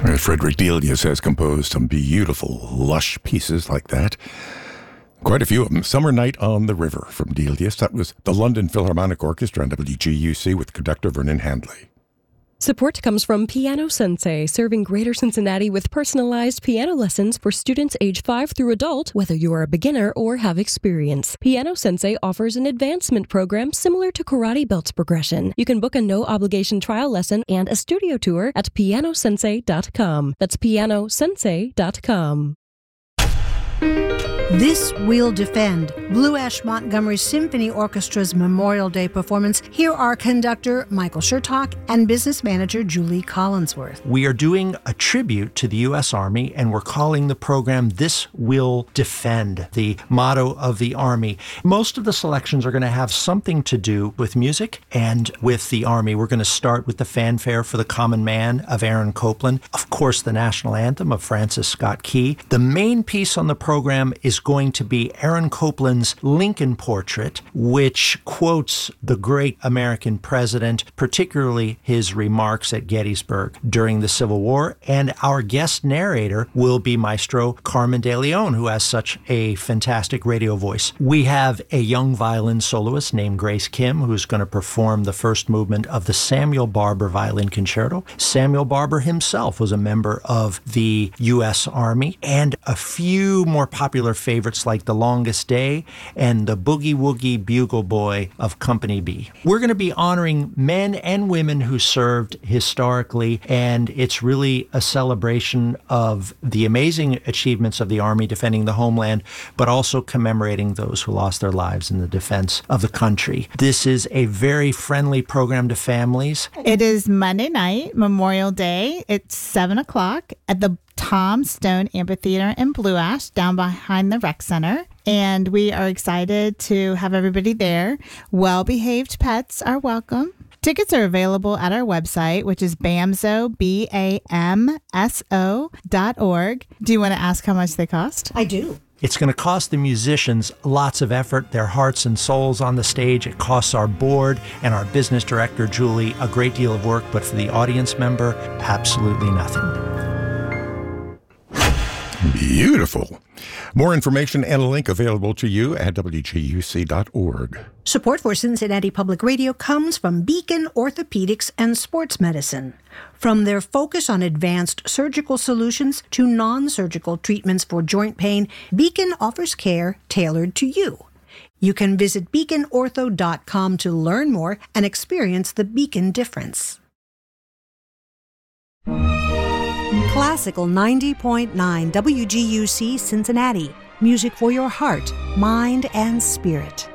Frederick Delius has composed some beautiful, lush pieces like that. Quite a few of them. Summer Night on the River from Delius. That was the London Philharmonic Orchestra on WGUC with conductor Vernon Handley. Support comes from Piano Sensei, serving Greater Cincinnati with personalized piano lessons for students age 5 through adult, whether you are a beginner or have experience. Piano Sensei offers an advancement program similar to Karate Belts progression. You can book a no-obligation trial lesson and a studio tour at pianosensei.com. That's pianosensei.com. This We'll Defend, Blue Ash Montgomery Symphony Orchestra's Memorial Day performance. Here are conductor Michael Shertock and business manager Julie Collinsworth. We are doing a tribute to the U.S. Army, and we're calling the program This We'll Defend, the motto of the Army. Most of the selections are going to have something to do with music and with the Army. We're going to start with the fanfare for the Common Man of Aaron Copland, of course, the national anthem of Francis Scott Key. The main piece on the program is going to be Aaron Copland's Lincoln portrait, which quotes the great American president, particularly his remarks at Gettysburg during the Civil War. And our guest narrator will be Maestro Carmen de Leon, who has such a fantastic radio voice. We have a young violin soloist named Grace Kim, who's going to perform the first movement of the Samuel Barber Violin Concerto. Samuel Barber himself was a member of the U.S. Army, and a few more popular favorites like The Longest Day and the Boogie Woogie Bugle Boy of Company B. We're going to be honoring men and women who served historically, and it's really a celebration of the amazing achievements of the Army defending the homeland, but also commemorating those who lost their lives in the defense of the country. This is a very friendly program to families. It is Monday night, Memorial Day. It's 7 o'clock at the Tom Stone Amphitheater in Blue Ash, down behind the Rec Center. And we are excited to have everybody there. Well-behaved pets are welcome. Tickets are available at our website, which is BAMSO, BAMSO.org. Do you want to ask how much they cost? I do. It's going to cost the musicians lots of effort, their hearts and souls on the stage. It costs our board and our business director, Julie, a great deal of work, but for the audience member, absolutely nothing. Beautiful. More information and a link available to you at WGUC.org. Support for Cincinnati Public Radio comes from Beacon Orthopedics and Sports Medicine. From their focus on advanced surgical solutions to non-surgical treatments for joint pain, Beacon offers care tailored to you. You can visit beaconortho.com to learn more and experience the Beacon difference. Classical 90.9 WGUC Cincinnati. Music for your heart, mind, and spirit.